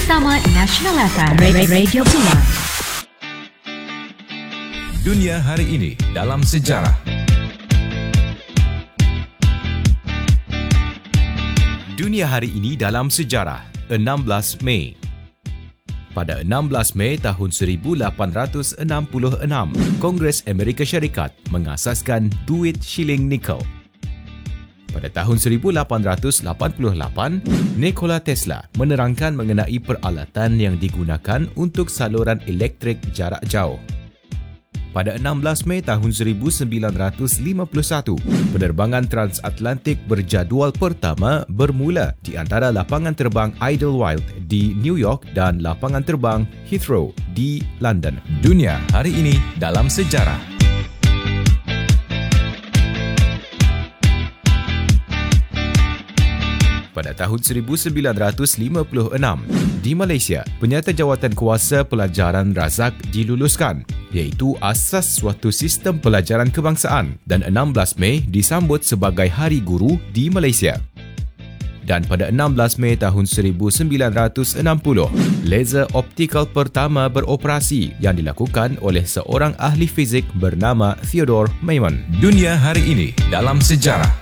bersama National FM Radio Pulauan. Dunia hari ini dalam sejarah. Dunia hari ini dalam sejarah, 16 Mei. Pada 16 Mei tahun 1866, Kongres Amerika Syarikat mengasaskan duit shilling nikel. Pada tahun 1888, Nikola Tesla menerangkan mengenai peralatan yang digunakan untuk saluran elektrik jarak jauh. Pada 16 Mei tahun 1951, penerbangan transatlantik berjadual pertama bermula di antara lapangan terbang Idlewild di New York dan lapangan terbang Heathrow di London. Dunia hari ini dalam sejarah. Pada tahun 1956, di Malaysia, penyata jawatan kuasa pelajaran Razak diluluskan, iaitu asas suatu sistem pelajaran kebangsaan, dan 16 Mei disambut sebagai Hari Guru di Malaysia. Dan pada 16 Mei tahun 1960, laser optikal pertama beroperasi yang dilakukan oleh seorang ahli fizik bernama Theodore Maiman. Dunia hari ini dalam sejarah.